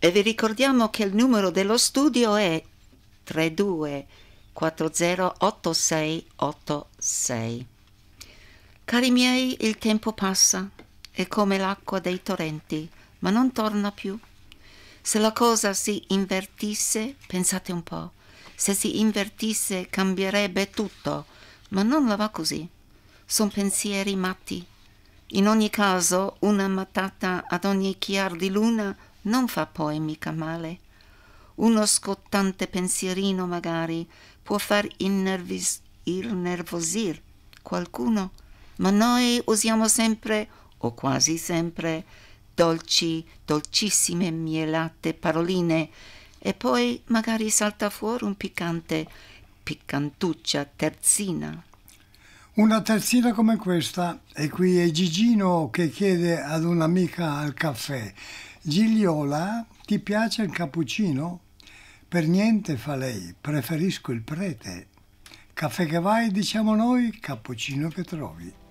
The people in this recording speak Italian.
E vi ricordiamo che il numero dello studio è 32408686. Cari miei, il tempo passa, è come l'acqua dei torrenti, ma non torna più. Se la cosa si invertisse, pensate un po', se si invertisse cambierebbe tutto, ma non la va così. Sono pensieri matti. In ogni caso, una matata ad ogni chiar di luna non fa poi mica male. Uno scottante pensierino magari può far innervosir qualcuno, ma noi usiamo sempre, o quasi sempre, dolcissime mielate paroline e poi magari salta fuori un piccantuccia terzina. Una terzina come questa, e qui è Gigino che chiede ad un'amica al caffè: Gigliola, ti piace il cappuccino? Per niente, fa lei, preferisco il prete. Caffè che vai, diciamo noi, cappuccino che trovi.